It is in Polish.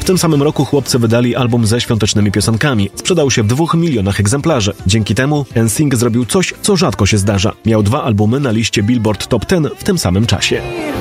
W tym samym roku chłopcy wydali album ze świątecznymi piosenkami. Sprzedał się w 2 milionach egzemplarzy. Dzięki temu NSYNC zrobił coś, co rzadko się zdarza. Miał 2 albumy na liście Billboard Top 10 w tym samym czasie.